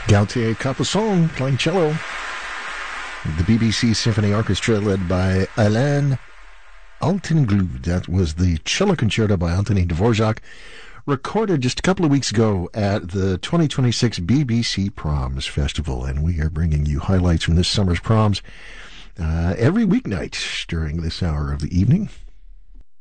Gautier Capuçon playing cello. The BBC Symphony Orchestra led by Alain Altinglued. That was the cello concerto by Anthony Dvorak, recorded just a couple of weeks ago at the 2026 BBC Proms Festival. And we are bringing you highlights from this summer's proms every weeknight during this hour of the evening.